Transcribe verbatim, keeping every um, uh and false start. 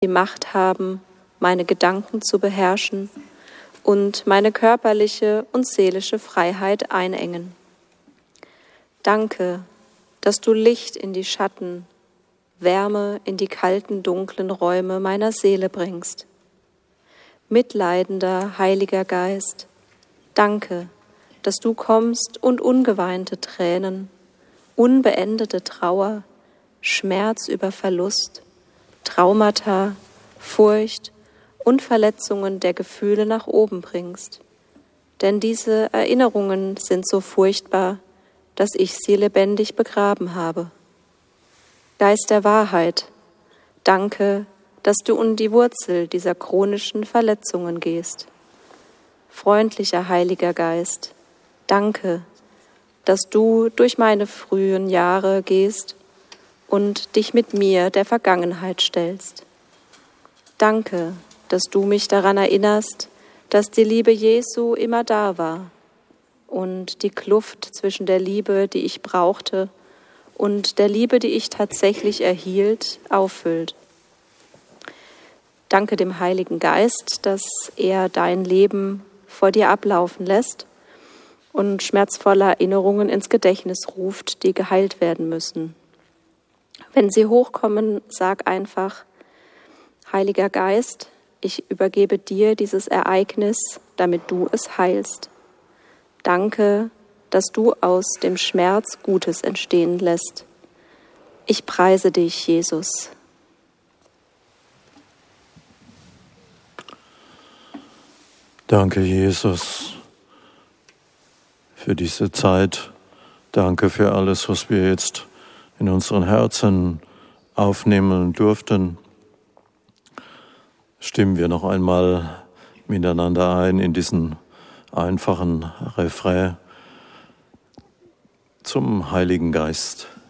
die Macht haben, meine Gedanken zu beherrschen und meine körperliche und seelische Freiheit einengen. Danke, dass du Licht in die Schatten, Wärme in die kalten, dunklen Räume meiner Seele bringst. Mitleidender Heiliger Geist, danke, dass du kommst und ungeweinte Tränen, unbeendete Trauer, Schmerz über Verlust, Traumata, Furcht und Verletzungen der Gefühle nach oben bringst. Denn diese Erinnerungen sind so furchtbar, dass ich sie lebendig begraben habe. Geist der Wahrheit, danke, dass du um die Wurzel dieser chronischen Verletzungen gehst. Freundlicher Heiliger Geist, danke, dass du durch meine frühen Jahre gehst und dich mit mir der Vergangenheit stellst. Danke, dass du mich daran erinnerst, dass die Liebe Jesu immer da war und die Kluft zwischen der Liebe, die ich brauchte, und der Liebe, die ich tatsächlich erhielt, auffüllt. Danke dem Heiligen Geist, dass er dein Leben vor dir ablaufen lässt und schmerzvolle Erinnerungen ins Gedächtnis ruft, die geheilt werden müssen. Wenn sie hochkommen, sag einfach: Heiliger Geist, ich übergebe dir dieses Ereignis, damit du es heilst. Danke, dass du aus dem Schmerz Gutes entstehen lässt. Ich preise dich, Jesus. Danke, Jesus, für diese Zeit. Danke für alles, was wir jetzt in unseren Herzen aufnehmen durften. Stimmen wir noch einmal miteinander ein in diesen einfachen Refrain zum Heiligen Geist.